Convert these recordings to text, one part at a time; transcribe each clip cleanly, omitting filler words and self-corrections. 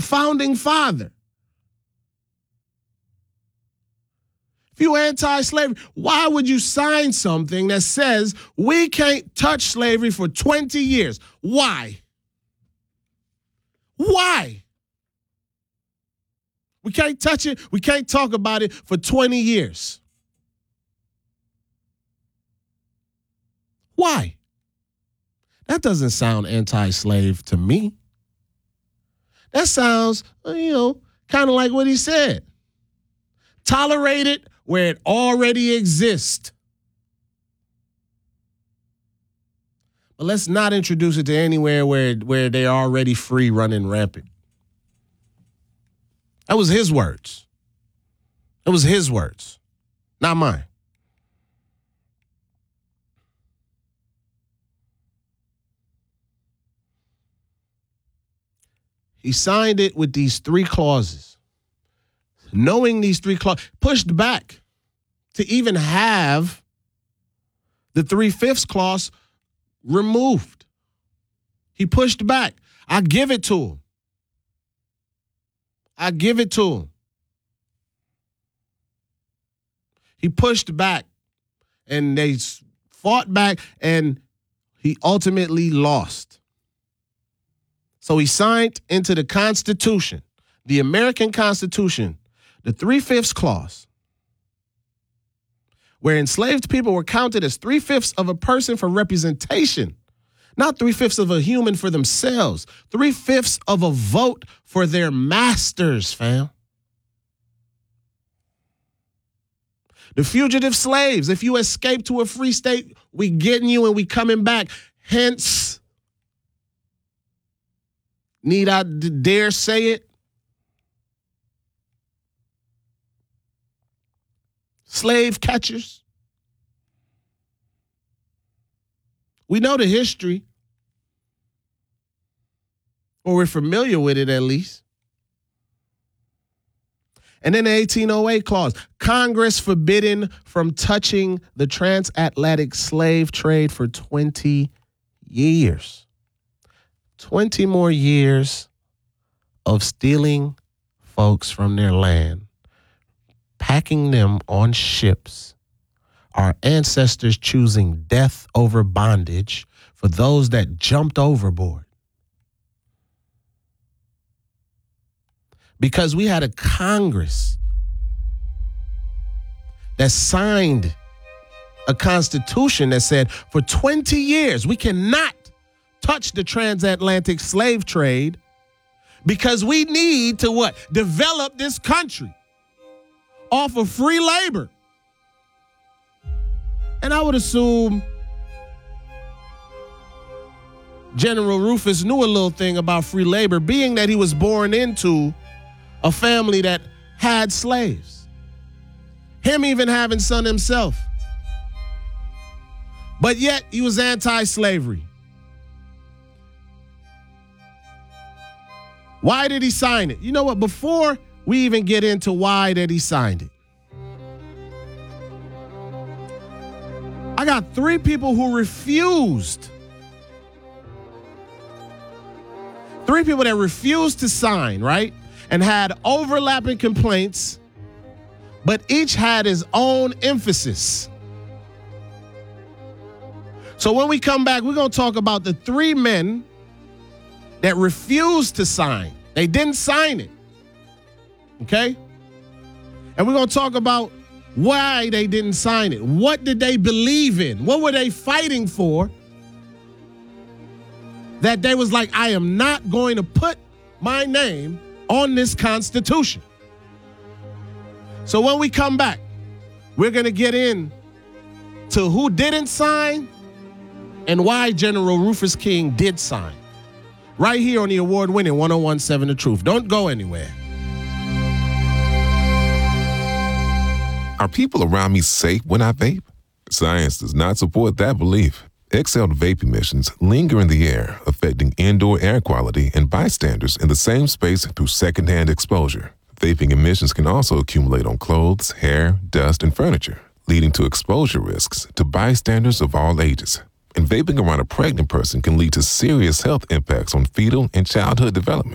founding father. If you anti-slavery, why would you sign something that says we can't touch slavery for 20 years? Why? Why? We can't touch it. We can't talk about it for 20 years. Why? That doesn't sound anti-slave to me. That sounds, kind of like what he said. Tolerate it where it already exists. But let's not introduce it to anywhere where they're already free, running rampant. That was his words. It was his words, not mine. He signed it with these 3 clauses. Knowing these 3 clauses, pushed back to even have the 3/5 clause removed. He pushed back. I give it to him. I give it to him. He pushed back, and they fought back, and he ultimately lost. So he signed into the Constitution, the American Constitution, the 3/5 clause, where enslaved people were counted as 3/5 of a person for representation, not 3/5 of a human for themselves, 3/5 of a vote for their masters, fam. The fugitive slaves, if you escape to a free state, we getting you and we coming back. Hence, need I dare say it? Slave catchers. We know the history, or we're familiar with it at least. And then the 1808 clause, Congress forbidden from touching the transatlantic slave trade for 20 years. 20 more years of stealing folks from their land, packing them on ships, our ancestors choosing death over bondage for those that jumped overboard. Because we had a Congress that signed a constitution that said for 20 years we cannot touch the transatlantic slave trade because we need to what? Develop this country off of free labor. And I would assume General Rufus knew a little thing about free labor, being that he was born into a family that had slaves. Him even having son himself. But yet he was anti-slavery. Why did he sign it? You know what? Before we even get into why did he sign it, I got 3 people who refused. 3 people that refused to sign, right? And had overlapping complaints, but each had his own emphasis. So when we come back, we're going to talk about the 3 men that refused to sign. They didn't sign it. Okay? And we're going to talk about why they didn't sign it. What did they believe in? What were they fighting for? That they was like, I am not going to put my name on this Constitution. So when we come back, we're going to get in to who didn't sign and why General Rufus King did sign. Right here on the award-winning 101.7 The Truth. Don't go anywhere. Are people around me safe when I vape? Science does not support that belief. Exhaled vape emissions linger in the air, affecting indoor air quality and bystanders in the same space through secondhand exposure. Vaping emissions can also accumulate on clothes, hair, dust, and furniture, leading to exposure risks to bystanders of all ages. And vaping around a pregnant person can lead to serious health impacts on fetal and childhood development.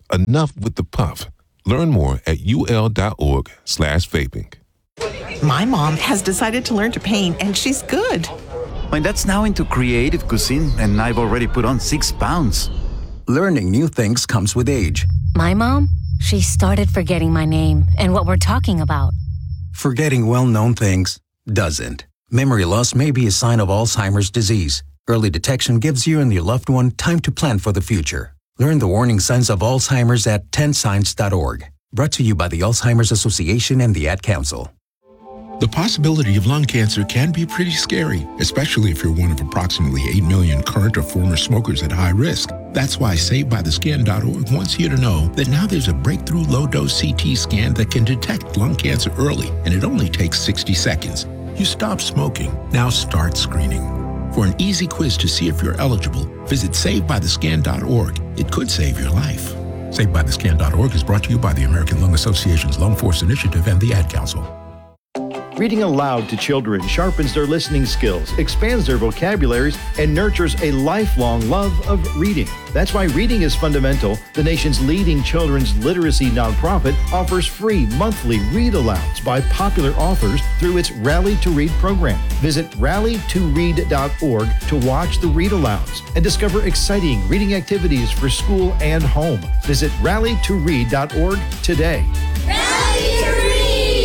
Enough with the puff. Learn more at ul.org/vaping. My mom has decided to learn to paint, and she's good. My dad's now into creative cuisine, and I've already put on 6 pounds. Learning new things comes with age. My mom, she started forgetting my name and what we're talking about. Forgetting well-known things doesn't. Memory loss may be a sign of Alzheimer's disease. Early detection gives you and your loved one time to plan for the future. Learn the warning signs of Alzheimer's at 10signs.org. Brought to you by the Alzheimer's Association and the Ad Council. The possibility of lung cancer can be pretty scary, especially if you're one of approximately 8 million current or former smokers at high risk. That's why SaveByTheScan.org wants you to know that now there's a breakthrough low-dose CT scan that can detect lung cancer early, and it only takes 60 seconds. You stop smoking. Now start screening. For an easy quiz to see if you're eligible, visit SaveByTheScan.org. It could save your life. SaveByTheScan.org is brought to you by the American Lung Association's Lung Force Initiative and the Ad Council. Reading aloud to children sharpens their listening skills, expands their vocabularies, and nurtures a lifelong love of reading. That's why Reading is Fundamental, the nation's leading children's literacy nonprofit, offers free monthly read-alouds by popular authors through its Rally to Read program. Visit rallytoread.org to watch the read-alouds and discover exciting reading activities for school and home. Visit rallytoread.org today. Rally to Read!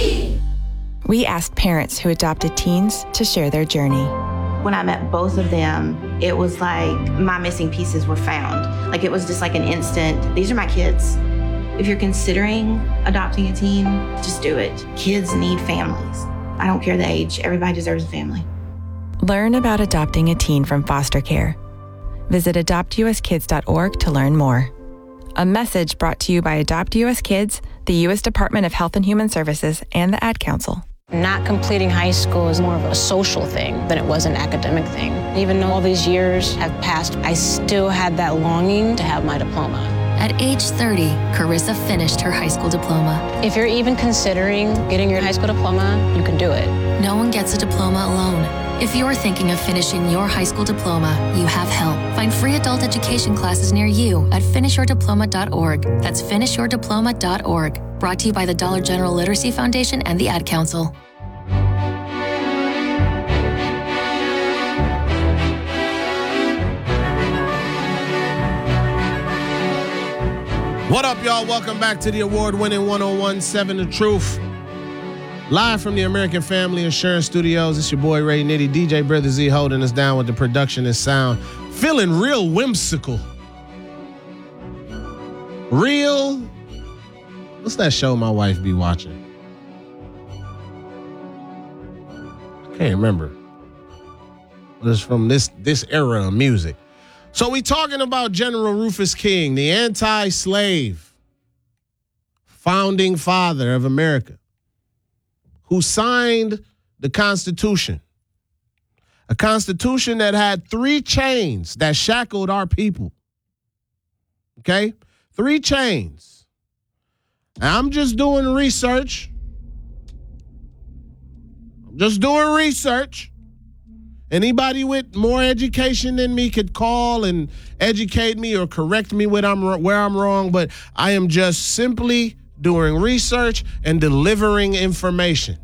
We asked parents who adopted teens to share their journey. When I met both of them, it was like my missing pieces were found. Like it was just like an instant, these are my kids. If you're considering adopting a teen, just do it. Kids need families. I don't care the age, everybody deserves a family. Learn about adopting a teen from foster care. Visit adoptuskids.org to learn more. A message brought to you by Adopt US Kids, the U.S. Department of Health and Human Services, and the Ad Council. Not completing high school is more of a social thing than it was an academic thing. Even though all these years have passed, I still had that longing to have my diploma. At age 30, Carissa finished her high school diploma. If you're even considering getting your high school diploma, you can do it. No one gets a diploma alone. If you're thinking of finishing your high school diploma, you have help. Find free adult education classes near you at finishyourdiploma.org. That's finishyourdiploma.org. Brought to you by the Dollar General Literacy Foundation and the Ad Council. What up, y'all? Welcome back to the award-winning 101.7 The Truth. Live from the American Family Insurance Studios, it's your boy Ray Nitty, DJ Brother Z holding us down with the production and sound. Feeling real whimsical. What's that show my wife be watching? I can't remember. But it's from this era of music. So we talking about General Rufus King, the anti-slave founding father of America, who signed the Constitution. A Constitution that had 3 chains that shackled our people. Okay? 3 chains. And I'm just doing research. Anybody with more education than me could call and educate me or correct me where I'm wrong, but I am just simply doing research and delivering information.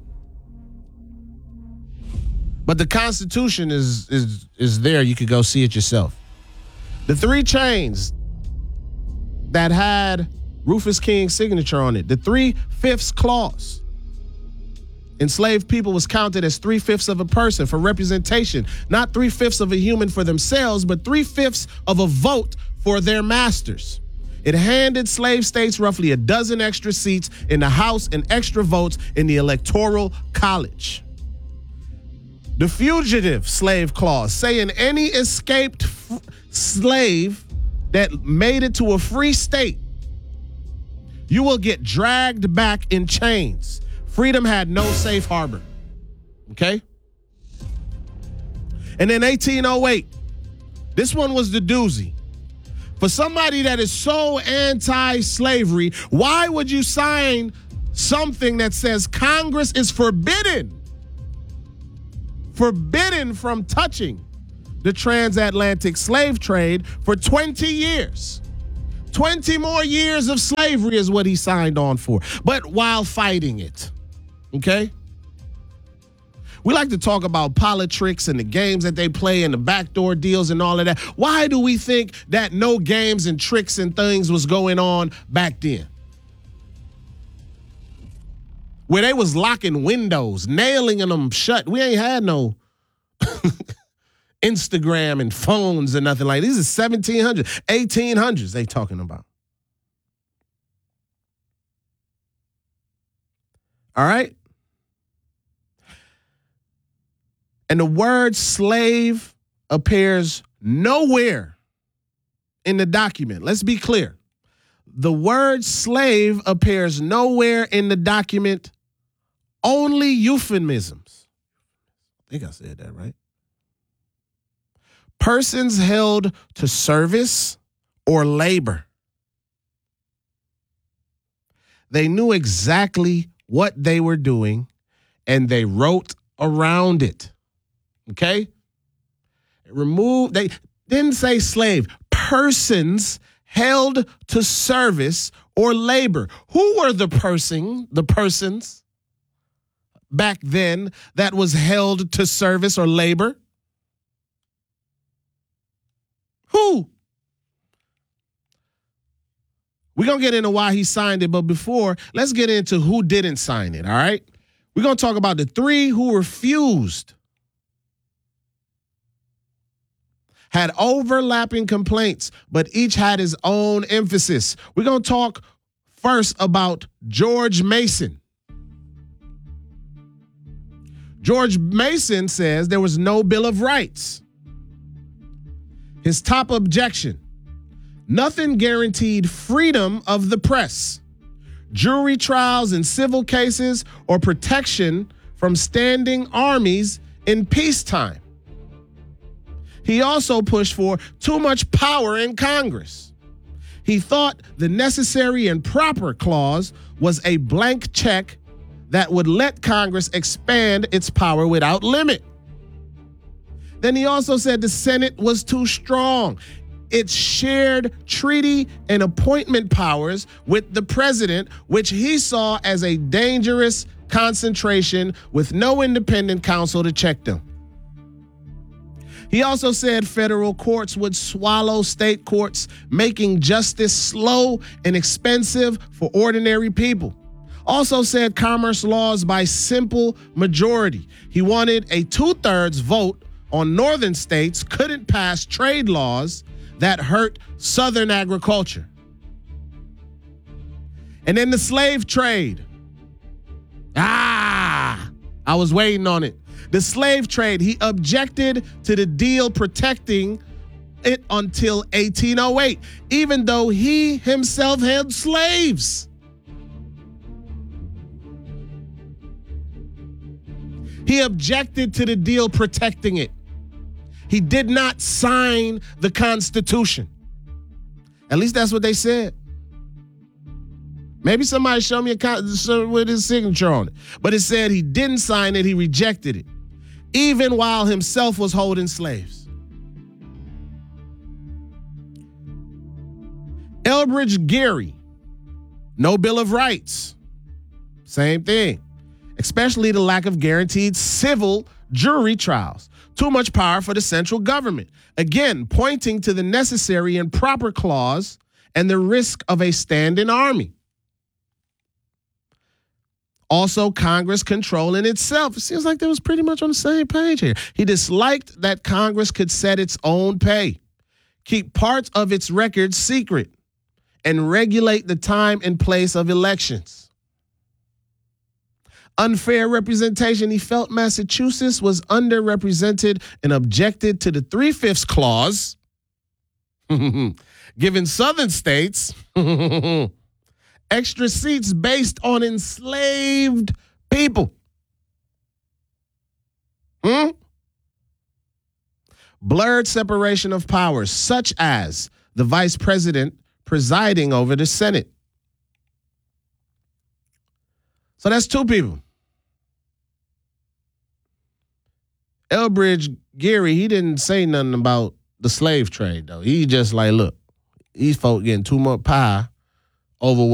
But the Constitution is there. You could go see it yourself. The 3 chains that had Rufus King's signature on it, the 3/5 clause. Enslaved people was counted as 3/5 of a person for representation, not 3/5 of a human for themselves, but 3/5 of a vote for their masters. It handed slave states roughly 12 extra seats in the House and extra votes in the Electoral College. The fugitive slave clause, saying any escaped slave that made it to a free state, you will get dragged back in chains. Freedom had no safe harbor. Okay? And then 1808, this one was the doozy. For somebody that is so anti-slavery, why would you sign something that says Congress is forbidden from touching the transatlantic slave trade for 20 years? 20 more years of slavery is what he signed on for, but while fighting it. Okay? We like to talk about politics and the games that they play and the backdoor deals and all of that. Why do we think that no games and tricks and things was going on back then? Where they was locking windows, nailing them shut. We ain't had no Instagram and phones and nothing like that. These are 1700s, 1800s they talking about. All right? And the word slave appears nowhere in the document. Let's be clear. The word slave appears nowhere in the document, only euphemisms. I think I said that right. Persons held to service or labor. They knew exactly what they were doing, and they wrote around it. Okay? They didn't say slave. Persons held to service or labor. Who were the persons back then that was held to service or labor? Who? We're going to get into why he signed it, but before, let's get into who didn't sign it, all right? We're going to talk about the three who refused. Had overlapping complaints, but each had his own emphasis. We're going to talk first about George Mason. George Mason says there was no Bill of Rights. His top objection: nothing guaranteed freedom of the press, jury trials in civil cases, or protection from standing armies in peacetime. He also pushed for too much power in Congress. He thought the necessary and proper clause was a blank check that would let Congress expand its power without limit. Then he also said the Senate was too strong. It shared treaty and appointment powers with the president, which he saw as a dangerous concentration with no independent counsel to check them. He also said federal courts would swallow state courts, making justice slow and expensive for ordinary people. Also said commerce laws by simple majority. He wanted a 2/3 vote on northern states couldn't pass trade laws that hurt southern agriculture. And then the slave trade. I was waiting on it. The slave trade, he objected to the deal protecting it until 1808, even though he himself held slaves. He objected to the deal protecting it. He did not sign the Constitution. At least that's what they said. Maybe somebody show me with his signature on it. But it said he didn't sign it, he rejected it, even while himself was holding slaves. Elbridge Gerry, no Bill of Rights. Same thing. Especially the lack of guaranteed civil jury trials. Too much power for the central government. Again, pointing to the necessary and proper clause and the risk of a standing army. Also, Congress controlling itself. It seems like they was pretty much on the same page here. He disliked that Congress could set its own pay, keep parts of its records secret, and regulate the time and place of elections. Unfair representation. He felt Massachusetts was underrepresented and objected to the 3/5 clause, giving southern states extra seats based on enslaved people. Blurred separation of powers, such as the vice president presiding over the Senate. So that's two people. Elbridge Gerry, he didn't say nothing about the slave trade, though. He just like, look, these folk getting too much pie over